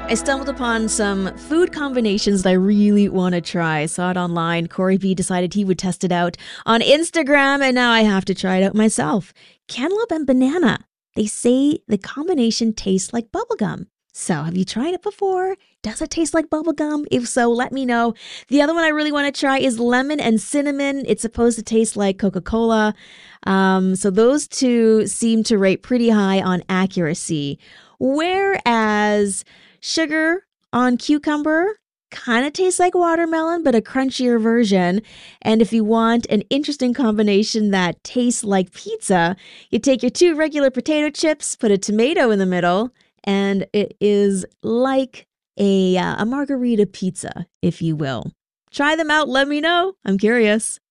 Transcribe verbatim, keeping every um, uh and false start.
I stumbled upon some food combinations that I really want to try. I saw it online. Corey B decided he would test it out on Instagram, and now I have to try it out myself. Cantaloupe and banana. They say the combination tastes like bubblegum. So have you tried it before? Does it taste like bubblegum? If so, let me know. The other one I really want to try is lemon and cinnamon. It's supposed to taste like Coca-Cola. Um, so those two seem to rate pretty high on accuracy. Whereas sugar on cucumber kind of tastes like watermelon, but a crunchier version. And if you want an interesting combination that tastes like pizza, you take your two regular potato chips, put a tomato in the middle, and it is like a, uh, a margarita pizza, if you will. Try them out. Let me know. I'm curious.